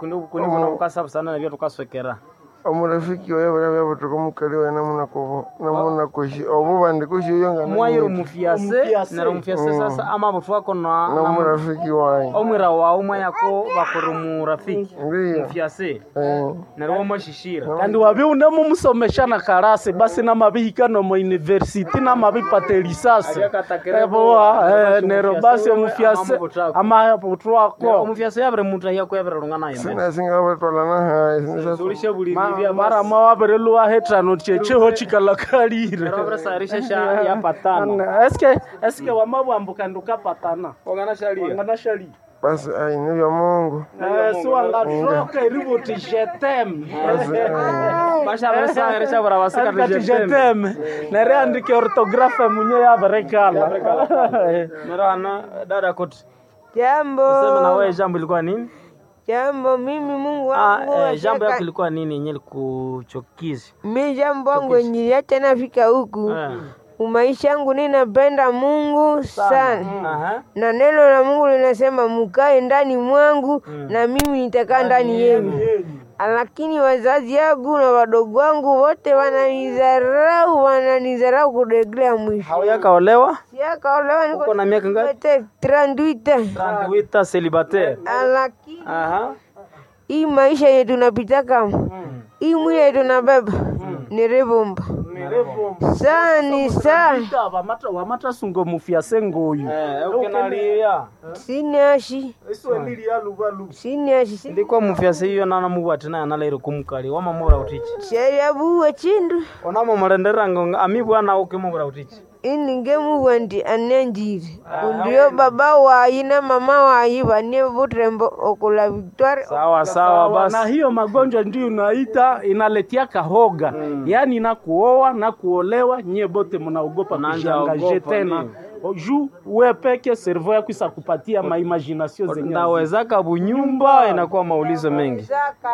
kuni ukasa sana na vya tukaswekera omurafiki wewe baba tukomukaliwa namuna kushi obo bandi kushi yonga mwayiro mufiase na mufiase sasa ama butwako na murafiki wae omwira wa umwe yako bakoro murafiki mufiase na roho mashishira kandi wabi unemo musomeshana karase basi na mabihikano mu university na mabipatelisase ebo nero basi mufiase ama butwako mufiase yabre mutahia ko yabre rungana yeme singa batolana ha sulisha buli mara mawabere luwa hetrano checheho chikalakalire robra sarisha ya patana eske wamabwambuka nduka patana ongana shali basi ai ni vya Mungu suanga troke ributi jetem basha basa eresha bara wasika jetem nere andike orthographe munye ya berekala merana dada koti Jambo. Sema na wewe jambo ilikuwa nini? Jambo mimi Mungu wangu. Jambo yako ilikuwa nini yenye kuchokiza? Mimi jambo wangu niliacha nafika huku. Maisha yangu ninapenda Mungu sana. Na neno la Mungu linasema mkae ndani mwangu na mimi nitakaa ndani yenu. Lakini wazazi yangu na wadogo wangu wote wananidharau kudeglea mwisho. Hauyakaolewa? Sijakaolewa, niko na miaka ngapi? 38 célibataire. Lakini hii maisha yetu tunapitaka. Hii mwili yetu tunabeba ni rebomba. Sani wamata sungo mufiase ngoyu ukenalia sinashi ndiko mufiase hiyo nana mubati na nalairo kumukali wama mura utichi sheria buwe chindu onamo marendera ngo amibwana ukimubura utichi ininge mubandi anenjiri ndio baba wayi na mama wayi bane butrembo okula Victoria sawa basi na hiyo magonjwa ndio unaita inaletea kahoga yani na kuoa na kuolewa nyie bote mnaogopa kujiangaje tena juu wewe peke servo yako isakupatia maimagination zenyewe ndaweza kabunyumba inakuwa maulizo mengi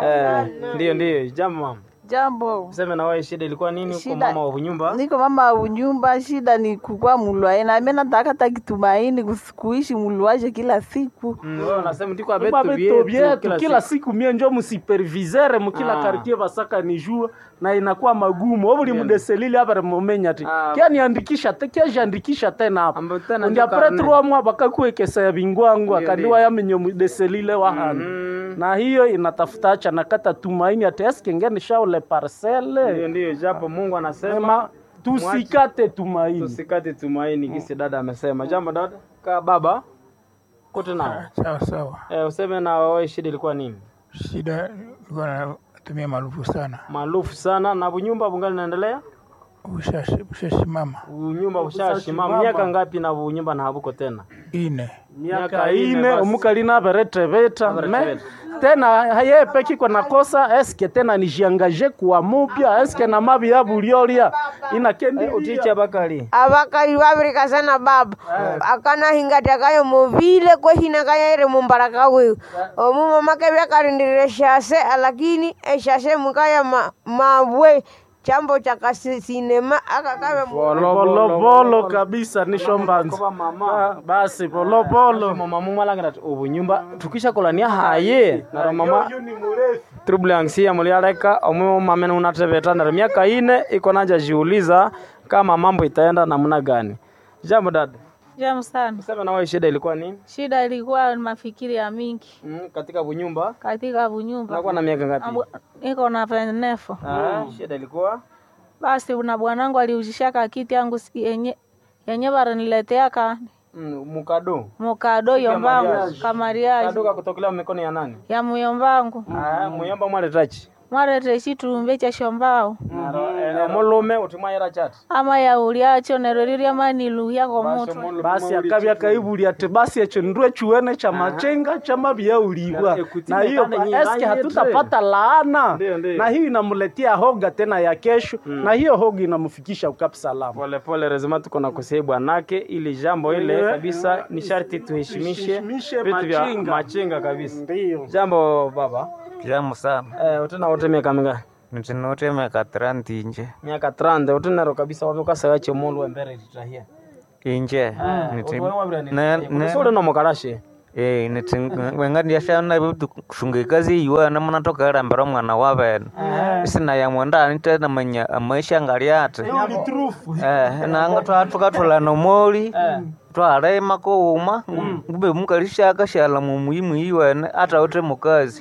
ndio jambo mama. Jambo. Sema na wewe shida ilikuwa nini kwa mama wa nyumba? Niko mama wa nyumba, shida ni kukua mulwae na mimi nataka takitumaini kuishi mulwaje kila siku. Wewe unasema ndiko abetu kila siku mie ndio msuperviseur mkila quartier basaka ni jua na inakuwa magumu. Obuli mudeselile hapa momenya ati. Kia niandikisha andikisha tena hapa. Ndio après 3 mois bakakuwekesa ya bingwangu akaniwa yamenyo mudeselile wahana. Na hiyo inatafuta acha nakata tumaini ati eske ngeni shaule parcelle. Ndio japo Mungu anasema tusikate tumaini kisi dada amesema. Jambo dada ka baba kote nao. Sawa. Useme na wewe shida ilikuwa nini? Shida ilikuwa natumia maarufu sana na bunyumba bungali naendelea? Ushashimama. Unyumba ushashimama. Miaka ngapi na bunyumba na habuko tena? 4. Miaka 4 omukali na bereteveta tena haye peki kwa nakosa eske tena nijiangaje kwa mupya eske na mabi ya buliolia inakendi uticha bakali babirika sana baba akana hingata kayo movile kwa hina kaya ere mumbaraka wewe omu mama ke byakarindire shase lakini eshase mukaya mabwe chambo cha sinema akakawe polo kabisa ni shombanzi basi polo mama mumwalanga ubunyumba tukisha kolania haye na mama trouble anxia mulialeka omu mama unatebeta na miaka 4 iko naja jiuliza kama mambo itaenda namna gani. Jambo dada. Jambo sana. Sema na wewe shida ilikuwa nini? Shida ilikuwa mafikiri ya mingi. Katika bunyumba? Unakuwa na miaka ngapi? Niko na 29. Shida ilikuwa? Basi na bwanangu aliujishaka kiti yangu yenye baraniletea ka mukado yombangu kamariaji. Kado kakutokelea mikono ya nani? Ya muyombangu. Muyomba mwaletachi? Mwarete chitumbe cha shombao. Mulume utimwayera chati. Ama ya uliacho neroriria manilu yako moto. Basi akabya kaibuli ate basi echo ndwe chuene cha machenga cha mabia uliwa. Na hiyo eske hatutapata laana. Na hiyo inamuletea hoga tena ya kesho na hiyo hoga inamfikisha ukap salama. Pole rezima tuko na kusaibu anake ili jambo ile kabisa ni sharti tuheshimishe vitu vya machenga kabisa. Jambo baba. Jambo sana. Utena wote miaka mingapi? Mtinote miaka 30 nje. Miaka 30 utenero kabisa wamekasa yache mulu embere litahia. Nje. Sole no mokarashe. wengani yashana bitu kushunga kazi yiwa na muna toka rambara mwana wabe sina ya mwanda nite na manya amaisha ngaliate na ngata tukatola no moli tware mako uma ngube mukalisha akashala mu muhimu yiwa hata wote mukazi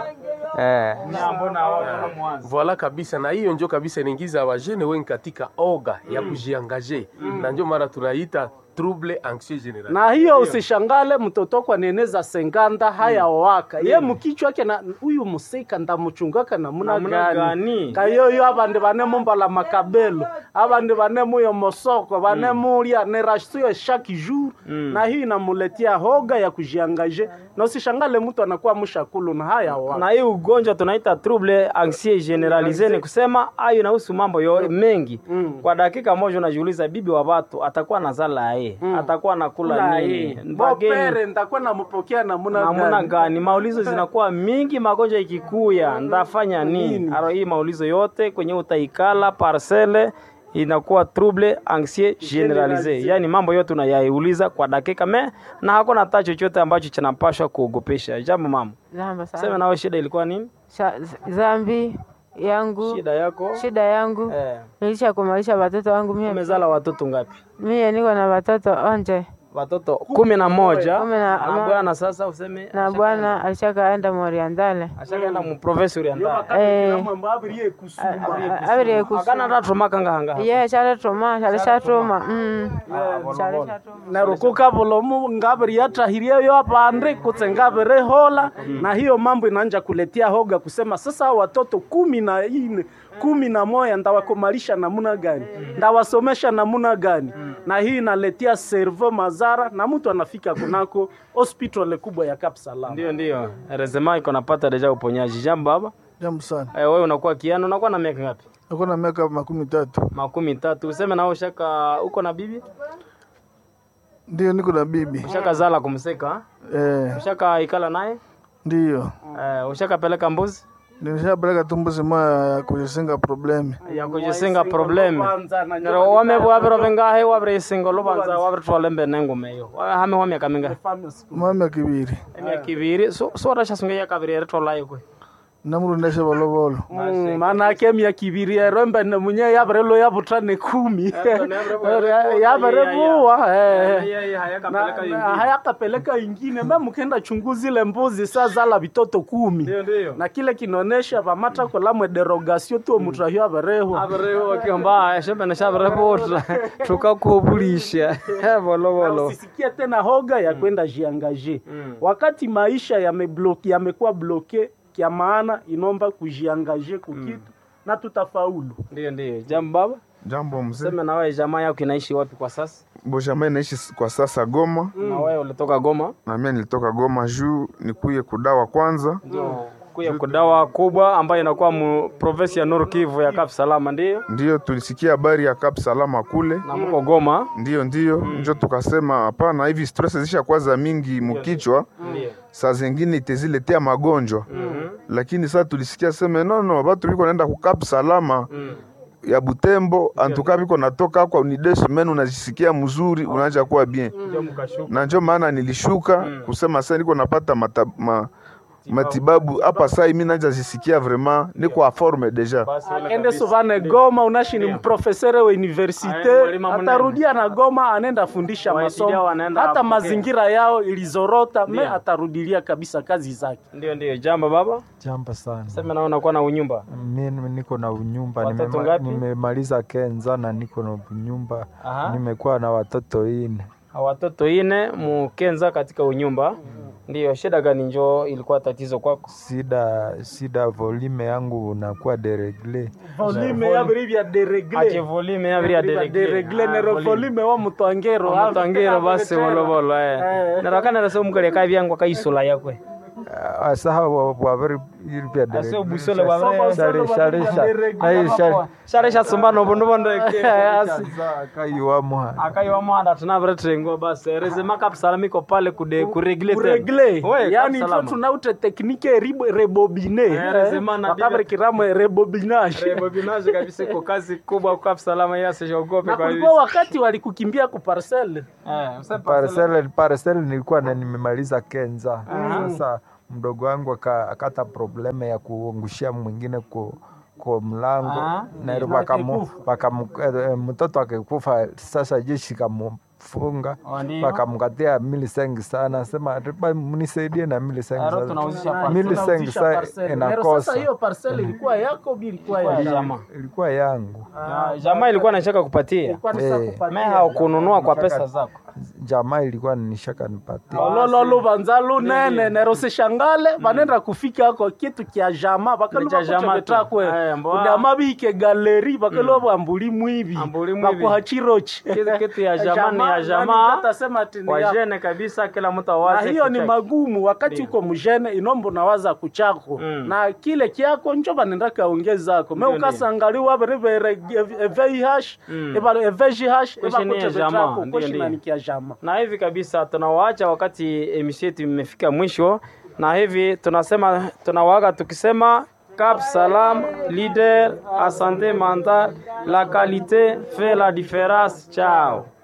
Voila kabisa, na hiyo ndio kabisa inaingiza wajene wengi katika oga ya kujiangaje, na ndio mara tunaita trouble anxieux general. Na hiyo usishangale mtoto kwa neneza senganda haya waka ye mukichwa yake na huyu musika ndamuchungaka na muna gani kayoyo abande bane mumbala makabelo abande bane muyo mosoko bane mulia ne rashio chaque jour na hii inamuletea hoga ya kujiangaje na usishangale mtu anakuwa mshakulu na haya waka. Na hii ugonjwa tunaita trouble anxieux generalisé, ni kusema hayo inahusu mambo yo mengi. Kwa dakika moja unajiuliza bibi wa watu atakuwa nazala atakuwa nakula nini, mbopere nitakuwa nampokea namuna gani. Maulizo zinakuwa mingi, magonjwa ikikuya ndafanya nini? Aro hii maulizo yote kwenye utaikala parcelle inakuwa trouble anxieux generalisé, yani mambo yote unayaiuliza kwa dakika na hakuna hata chochote ambacho kinapashwa kuogopesha. Jambo mama, sema nawe shida ilikuwa nini? Zambi yangu. Shida yangu nilisha kumalisha watoto wangu mimi. Umezala watoto ngapi? Mimi niko na watoto 11. Watoto 11. Na bwana sasa useme na bwana alishakaenda Orientale. Ashakaenda mu province Orientale. Abiri kusuma. Akana troma kanga hanga. Chala troma. Na rukuka bolomu ngabiri yatahiria yo apande kutsengabere hola na hiyo mambo inaanza kuletea hoga kusema sasa watoto 11 ndawakomalisha namuna gani? Ndawasomesha namuna gani? Na hii inaletea servo mazara na mtu anafika kunako hospital kubwa ya Cap Salam. Ndio. Rezema iko napata deja uponyaji. Jambo baba. Jambo sana. Wewe unakuwa kiano, unakuwa na miaka ngapi? Uko na miaka 13. 13. Useme nao shaka uko na bibi? Ndio niko na bibi. Ushaka zala kumseka? Ushaka ikala naye? Ndio. Ushaka peleka mbuzi? Nilishapeleka tumbuzi moja kujisenga problemi. Ya kujisenga problemi. Nero wame wabro vengahe wabre singo lubanza wabre tolembe nengo meyo. Hame wame kaminga. Mama kibiri. Emi kibiri so rasha sunga ya kabiri tolayo kwe. Namuru ndeshe bolobolo. Maana yake mia kibiri rombe na munye yabre lo yabutane 10. Yabre buwa hayakapeleka ingine mama mkenda chunguzi ile mbuzi saa zala vitoto 10. Na kile kinonesha vamata kwa lamwe derogation tu mutrahio abereho kiomba shembe na shabereho tukakubulisha bolobolo. Usisikie tena hoga ya kwenda jiangaje wakati maisha yamekuwa bloke kia maana inomba kujiangaje kukitu na tutafaulu. Ndio. Jambo baba. Jambo mzee. Sema na wewe jamaa yako inaishi wapi kwa sasa? Jamaa inaishi kwa sasa Goma. Na wewe ulitoka Goma? Na mimi nilitoka Goma juu nikuye kudawa kwanza. Kuya kudawa kubwa ambayo inakuwa mu province ya Nord Kivu ya Cap Salama ndio? Ndio tulisikia habari ya Cap Salama kule. Na mko Goma? Ndio. Ndio tukasema hapana, hivi stress zisha kwanza mingi mkichwa. Saa zingine iteziletea magonjwa. Lakini sasa tulisikia sema no watu biko naenda ku Cap Salama ya Butembo antuka biko natoka kwa unideshi menu unajisikia mzuri unaanza kuwa bien. Na ndio maana nilishuka kusema sasa niko napata matibabu hapa sasa mimi najisikia vraiment niko a forme deja. Ende sovane Goma unashi ni professeur wa universite atarudia na Goma anenda fundisha masomo hata mazingira yao ilizorota atarudilia kabisa kazi zake. Ndio. Jambo baba. Jambo sana. Sema naona uko na unyumba? Mimi niko na unyumba, nimemaliza kenza na niko na unyumba. Nimekuwa na watoto 4. Watoto 4 mukenza katika unyumba. Ndio, shida gani njoo ilikuwa tatizo kwako? Sida volume yangu unakuwa deregle. Volume ya brivia deregle. Aje volume ya brivia deregle nero volume wa mutangero. Mutangero basi bolobolo. Narakana rasa umukale kai byangu kaisola yakwe. asa wa very irpia de Ase busole wa sharisha sumbano bondo akaiwa mwanda tunavre trengo basi rezema kapsalamiko pale kuregle yani tu tunaute teknike rebobine wakabri kiramo rebobinage kabisa kwa kazi kubwa kwa salama yase jogope kwa hiyo wakati walikukimbia ku parcel nilikuwa na nimemaliza kenza sasa mdogo wangu akata probleme ya kuangushia mwingine kwa mlango na mtoto akikufa sasa jeshi kamufunga wakamkatia milisengi sana sema mnisaidie na milisengi inakosa. Sasa hiyo parcel ilikuwa yako ilikuwa ya jamaa? Ilikuwa yangu. Jamaa ilikuwa anataka kupatia mimi haukununua kwa pesa zako? Jamaa ilikuwa nishaka nipatia lolo banzalu nene nerose shangale banenda kufika hako kitu kia jamaa bakaluba kuchebeta kwe jamaa bike galeri bakaloba ambuli mwibi bakuhachirochi kitu ya jamaa ni ya jamaa kwa jene kabisa kila mtu awaze. Hiyo ni magumu wakati uko mjene inombo nawaza kuchako na kile kiako njo banenda kaongeza zako me ukasangaliwa bere VIH VIH na hivi kabisa tunawaacha wakati emission yetu imefika mwisho, na hivi tunasema tunawaaga tukisema Cap Salam, leader à santé mentale, la qualité fait la différence. Ciao.